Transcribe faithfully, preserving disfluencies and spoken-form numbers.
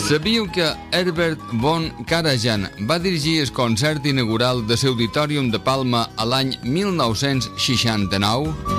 Sabíeu que Herbert von Karajan va dirigir el concert inaugural de l'Auditorium de Palma a l'any mil nou-cents seixanta-nou?